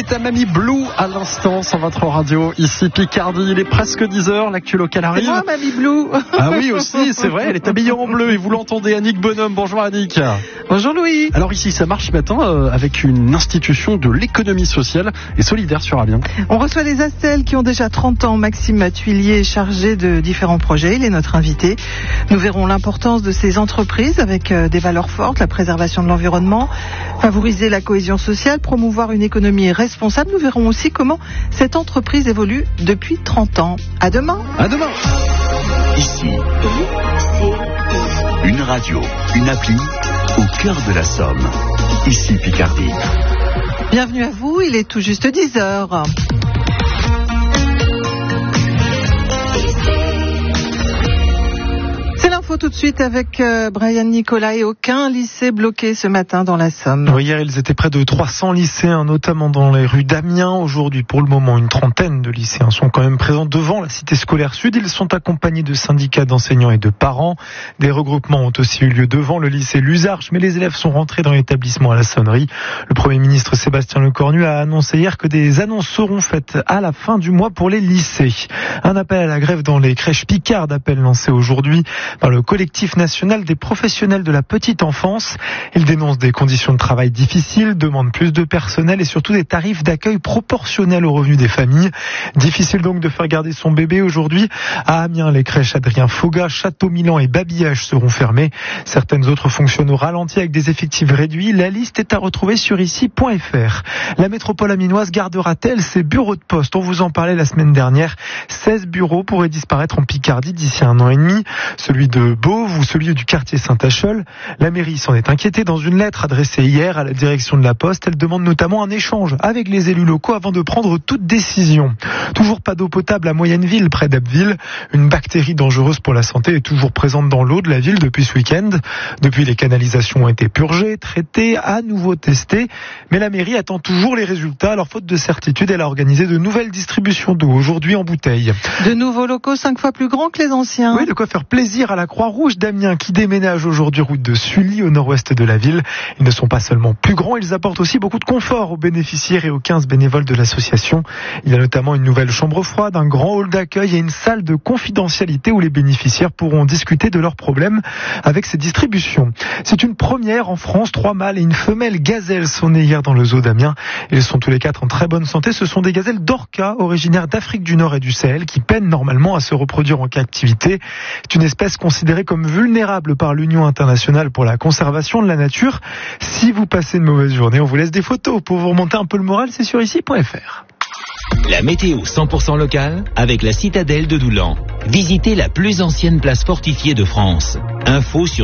est à Mamie Blue à l'instant sur votre radio. Ici Picardie, il est presque 10h, l'actu locale arrive. C'est moi, Mamie Blue. Ah oui aussi, c'est vrai, elle est habillée en bleu et vous l'entendez, Annick Bonhomme. Bonjour Annick. Bonjour Louis. Alors ici, ça marche ce matin avec une institution de l'économie sociale et solidaire sur Amiens. On reçoit les Astel qui ont déjà 30 ans. Maxime Tuillier est chargé de différents projets. Il est notre invité. Nous verrons l'importance de ces entreprises avec des valeurs fortes, la préservation de l'environnement, favoriser la cohésion sociale, promouvoir une économie responsable. Nous verrons aussi comment cette entreprise évolue depuis 30 ans. À demain. À demain. Ici, une radio, une appli au cœur de la Somme. Ici Picardie. Bienvenue à vous, il est tout juste 10h. Tout de suite avec Brian Nicolas et aucun lycée bloqué ce matin dans la Somme. Oui, hier, ils étaient près de 300 lycéens, notamment dans les rues d'Amiens. Aujourd'hui, pour le moment, une trentaine de lycéens sont quand même présents devant la cité scolaire sud. Ils sont accompagnés de syndicats d'enseignants et de parents. Des regroupements ont aussi eu lieu devant le lycée Luzarches, mais les élèves sont rentrés dans l'établissement à la sonnerie. Le Premier ministre Sébastien Lecornu a annoncé hier que des annonces seront faites à la fin du mois pour les lycées. Un appel à la grève dans les crèches Picardes, appel lancé aujourd'hui par le collectif national des professionnels de la petite enfance. Il dénonce des conditions de travail difficiles, demande plus de personnel et surtout des tarifs d'accueil proportionnels aux revenus des familles. Difficile donc de faire garder son bébé aujourd'hui. À Amiens, les crèches Adrien Fauga, Château-Milan et Babillage seront fermées. Certaines autres fonctionnent au ralenti avec des effectifs réduits. La liste est à retrouver sur ici.fr. La métropole amiénoise gardera-t-elle ses bureaux de poste? On vous en parlait la semaine dernière. 16 bureaux pourraient disparaître en Picardie d'ici 1 an et demi. Celui de Beauve ou celui du quartier Saint-Achol. La mairie s'en est inquiétée dans une lettre adressée hier à la direction de la Poste. Elle demande notamment un échange avec les élus locaux avant de prendre toute décision. Toujours pas d'eau potable à Moyenneville, près d'Abbeville. Une bactérie dangereuse pour la santé est toujours présente dans l'eau de la ville depuis ce week-end. Depuis, les canalisations ont été purgées, traitées, à nouveau testées. Mais la mairie attend toujours les résultats. Alors, faute de certitude, elle a organisé de nouvelles distributions d'eau aujourd'hui en bouteille. De nouveaux locaux 5 fois plus grands que les anciens. Oui, de quoi faire plaisir à la Croix-Rouge d'Amiens qui déménage aujourd'hui route de Sully au nord-ouest de la ville. Ils ne sont pas seulement plus grands, ils apportent aussi beaucoup de confort aux bénéficiaires et aux 15 bénévoles de l'association. Il y a notamment une nouvelle chambre froide, un grand hall d'accueil et une salle de confidentialité où les bénéficiaires pourront discuter de leurs problèmes avec ces distributions. C'est une première en France. 3 mâles et une femelle gazelle sont nés hier dans le zoo d'Amiens. Ils sont tous les 4 en très bonne santé. Ce sont des gazelles d'Orca, originaires d'Afrique du Nord et du Sahel, qui peinent normalement à se reproduire en captivité. C'est une espèce considérée comme vulnérable par l'Union internationale pour la conservation de la nature. Si vous passez une mauvaise journée, on vous laisse des photos pour vous remonter un peu le moral, c'est sur ici.fr. La météo 100% locale avec la citadelle de Doulan. Visitez la plus ancienne place fortifiée de France. Info sur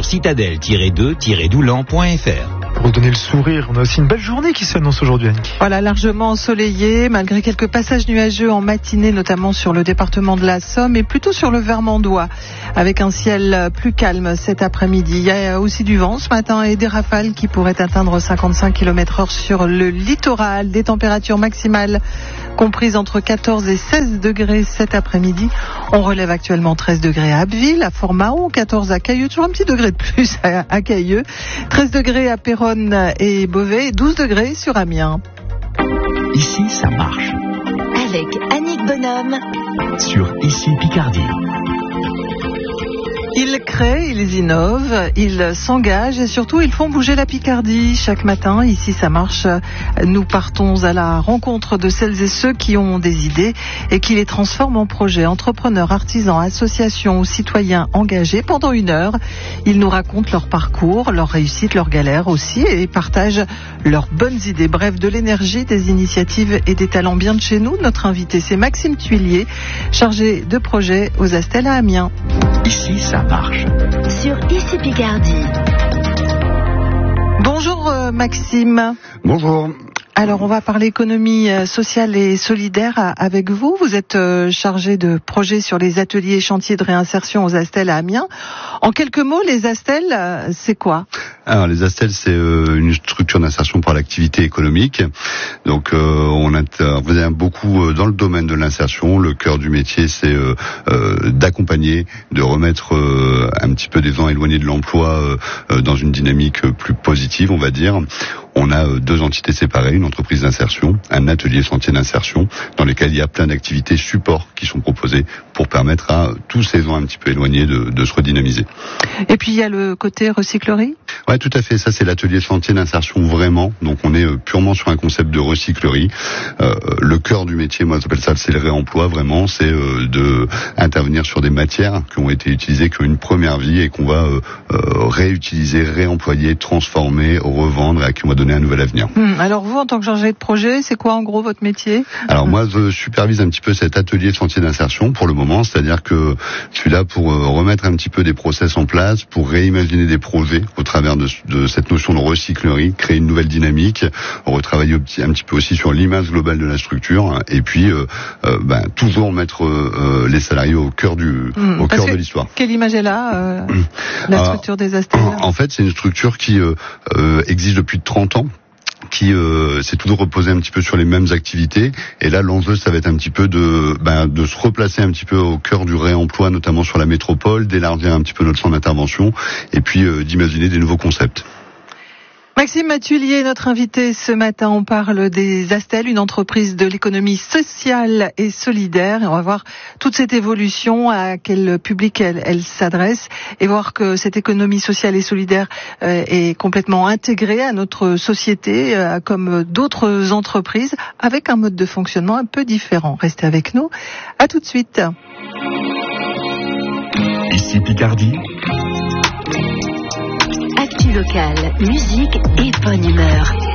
citadelle-2-doulan.fr. Pour vous donner le sourire, on a aussi une belle journée qui s'annonce aujourd'hui, Annick. Voilà, largement ensoleillé, malgré quelques passages nuageux en matinée, notamment sur le département de la Somme et plutôt sur le Vermandois, avec un ciel plus calme cet après-midi. Il y a aussi du vent ce matin et des rafales qui pourraient atteindre 55 km/h sur le littoral. Des températures maximales comprises entre 14 et 16 degrés cet après-midi. On relève actuellement 13 degrés à Abbeville, à Fort-Mahon, 14 à Cailleux, toujours un petit degré de plus à Cailleux, 13 degrés à Péronne et Beauvais, 12 degrés sur Amiens. Ici, ça marche. Avec Annick Bonhomme. Sur Ici Picardie. Ils créent, ils innovent, ils s'engagent et surtout ils font bouger la Picardie. Chaque matin, ici ça marche, nous partons à la rencontre de celles et ceux qui ont des idées et qui les transforment en projets. Entrepreneurs, artisans, associations ou citoyens engagés pendant 1 heure. Ils nous racontent leur parcours, leurs réussites, leurs galères aussi et partagent leurs bonnes idées. Bref, de l'énergie, des initiatives et des talents bien de chez nous. Notre invité, c'est Maxime Tuillier, chargé de projet aux Astel à Amiens. Ici, ça marche. Sur Ici Picardie. Bonjour Maxime. Bonjour. Alors, on va parler économie sociale et solidaire avec vous. Vous êtes chargé de projet sur les ateliers et chantiers de réinsertion aux Astel à Amiens. En quelques mots, les Astel, c'est quoi ? Alors, les Astel, c'est une structure d'insertion pour l'activité économique. Donc, on intervient beaucoup dans le domaine de l'insertion. Le cœur du métier, c'est d'accompagner, de remettre un petit peu des gens éloignés de l'emploi dans une dynamique plus positive, on va dire. On a 2 entités séparées, une entreprise d'insertion, un atelier sentier d'insertion, dans lequel il y a plein d'activités support qui sont proposées pour permettre à tous ces gens un petit peu éloignés de se redynamiser. Et puis il y a le côté recyclerie. Ouais, tout à fait. Ça, c'est l'atelier sentier d'insertion vraiment. Donc, on est purement sur un concept de recyclerie. Le cœur du métier, moi, j'appelle ça, c'est le réemploi. Vraiment, c'est de intervenir sur des matières qui ont été utilisées, qui ont une première vie et qu'on va réutiliser, réemployer, transformer, revendre et à qui on va donner un nouvel avenir. Alors vous, en tant que chargé de projet, c'est quoi en gros votre métier? Alors moi, je supervise un petit peu cet atelier sentier d'insertion pour le moment, c'est-à-dire que je suis là pour remettre un petit peu des process en place, pour réimaginer des projets au travers de cette notion de recyclerie, créer une nouvelle dynamique, retravailler un petit peu aussi sur l'image globale de la structure, et puis toujours mettre les salariés au cœur de l'histoire. Quelle image est là, la structure des Astels? En fait, c'est une structure qui existe depuis 30 ans. Qui s'est toujours reposé un petit peu sur les mêmes activités, et là l'enjeu ça va être un petit peu de se replacer un petit peu au cœur du réemploi, notamment sur la métropole, d'élargir un petit peu notre champ d'intervention et puis d'imaginer des nouveaux concepts. Maxime Mathulier, notre invité ce matin. On parle des Astels, une entreprise de l'économie sociale et solidaire. Et on va voir toute cette évolution, à quel public elle s'adresse, et voir que cette économie sociale et solidaire est complètement intégrée à notre société, comme d'autres entreprises, avec un mode de fonctionnement un peu différent. Restez avec nous. À tout de suite. Ici Picardie. Actu locale, musique et bonne humeur.